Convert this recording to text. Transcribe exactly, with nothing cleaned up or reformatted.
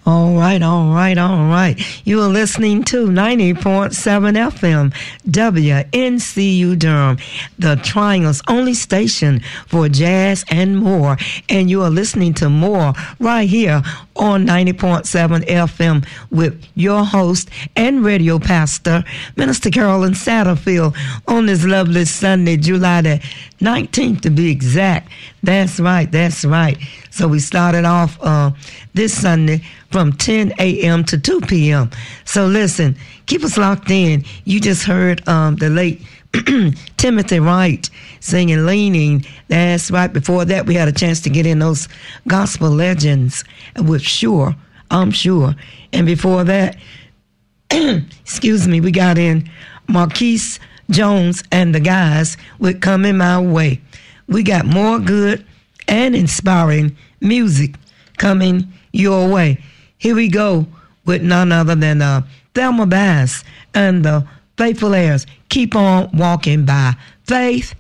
All right, all right, all right. You are listening to ninety point seven F M, W N C U Durham, the Triangle's only station for jazz and more. And you are listening to more right here on ninety point seven F M with your host and radio pastor, Minister Carolyn Satterfield, on this lovely Sunday, July the nineteenth to be exact. That's right, that's right. So we started off uh, this Sunday from ten a.m. to two p.m. So listen, keep us locked in. You just heard um, the late Timothy Wright singing Leaning. That's right. Before that, we had a chance to get in those gospel legends with Sure, I'm Sure. And before that, excuse me, we got in Marquise Jones and the guys with Coming My Way. We got more good and inspiring music coming your way. Here we go with none other than uh, Thelma Bass and the Faithful Heirs. Keep on walking by faith